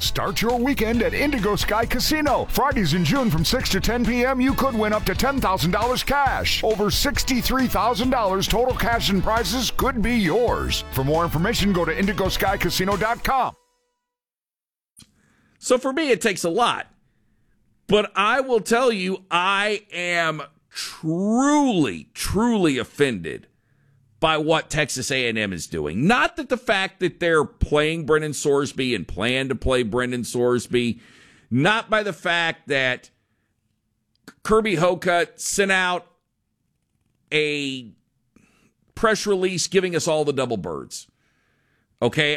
Start your weekend at Indigo Sky Casino. Fridays in June from 6 to 10 p.m., you could win up to $10,000 cash. Over $63,000 total cash and prizes could be yours. For more information, go to IndigoSkyCasino.com. So for me, it takes a lot. But I will tell you, I am truly, truly offended by what Texas A&M is doing. Not that the fact that they're playing Brendan Sorsby and plan to play Brendan Sorsby, not by the fact that Kirby Hocutt sent out a press release giving us all the double birds. Okay,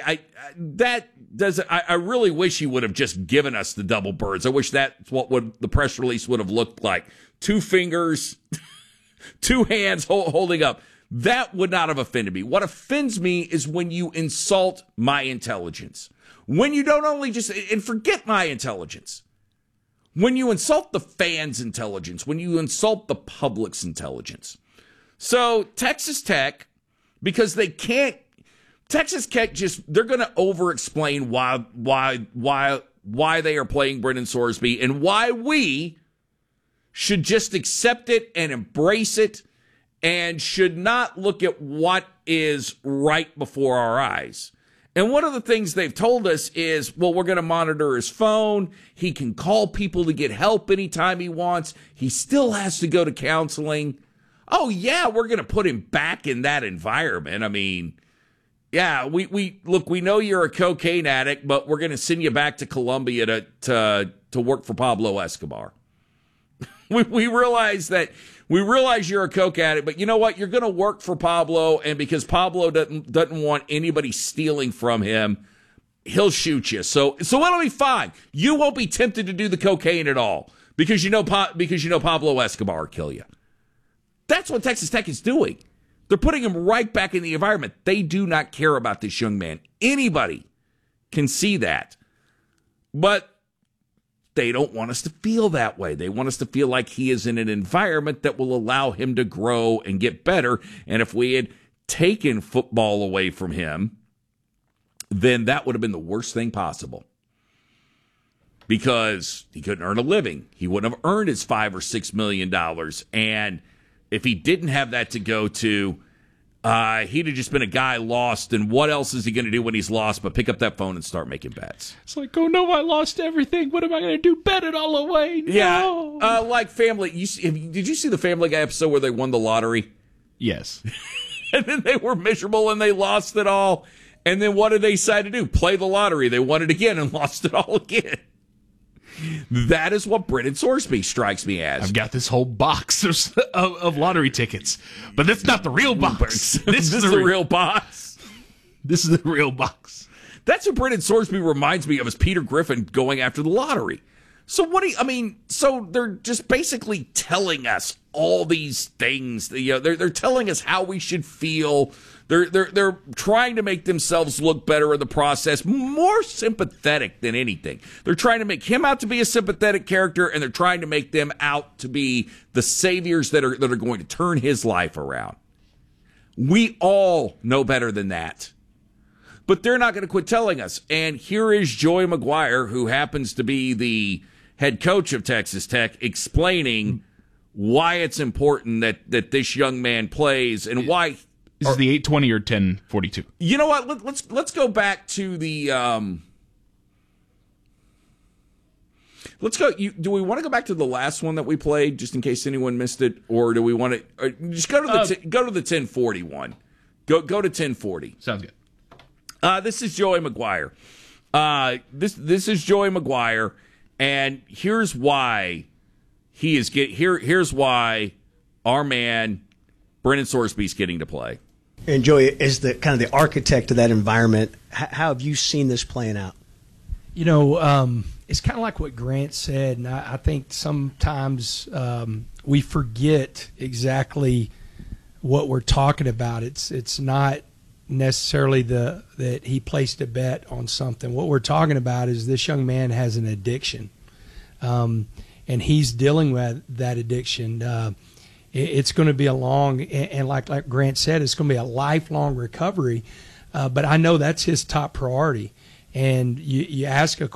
I really wish he would have just given us the double birds. I wish that's what the press release would have looked like. 2 fingers, 2 hands holding up. That would not have offended me. What offends me is when you insult my intelligence. When you don't only just, and forget my intelligence. When you insult the fans' intelligence. When you insult the public's intelligence. So Texas Tech, because they can't, Texas Tech they're going to over-explain why they are playing Brendan Sorsby and why we should just accept it and embrace it and should not look at what is right before our eyes. And one of the things they've told us is, well, we're going to monitor his phone. He can call people to get help anytime he wants. He still has to go to counseling. Oh, yeah, we're going to put him back in that environment. I mean, yeah, we know you're a cocaine addict, but we're going to send you back to Colombia to work for Pablo Escobar. We realize you're a coke addict, but you know what? You're going to work for Pablo, and because Pablo doesn't want anybody stealing from him, he'll shoot you. So it'll be fine. You won't be tempted to do the cocaine at all because you know Pablo Escobar will kill you. That's what Texas Tech is doing. They're putting him right back in the environment. They do not care about this young man. Anybody can see that. But they don't want us to feel that way. They want us to feel like he is in an environment that will allow him to grow and get better. And if we had taken football away from him, then that would have been the worst thing possible. Because he couldn't earn a living. He wouldn't have earned his $5 or $6 million. And if he didn't have that to go to, he'd have just been a guy lost, and what else is he going to do when he's lost but pick up that phone and start making bets? It's like, oh no, I lost everything. What am I going to do? Bet it all away? No. Yeah, like Family. Did you see the Family Guy episode where they won the lottery? Yes. And then they were miserable and they lost it all. And then what did they decide to do? Play the lottery. They won it again and lost it all again. That is what Brendan Sorsby strikes me as. I've got this whole box of lottery tickets, but that's not the real box. This is the real box. This is the real box. That's what Brendan Sorsby reminds me of, is Peter Griffin going after the lottery. So so they're just basically telling us all these things. They're telling us how we should feel. They're trying to make themselves look better in the process, more sympathetic than anything. They're trying to make him out to be a sympathetic character, and they're trying to make them out to be the saviors that are going to turn his life around. We all know better than that. But they're not going to quit telling us. And here is Joey McGuire, who happens to be the head coach of Texas Tech, explaining why it's important that this young man plays and why. Is it the 820 or 1042? You know what? Let's go back to the. Let's go. Do we want to go back to the last one that we played, just in case anyone missed it, or do we want to just go to the 1041? Go to 1040. Sounds good. This is Joey McGuire. This is Joey McGuire, and here's why here's why our man Brendan Sorsby is getting to play. And Joey, as the kind of the architect of that environment, how have you seen this playing out? You know, it's kind of like what Grant said, and I think sometimes we forget exactly what we're talking about. It's not necessarily that he placed a bet on something. What we're talking about is this young man has an addiction, and he's dealing with that addiction. It's going to be a long, and like Grant said, it's going to be a lifelong recovery. But I know that's his top priority. And you ask a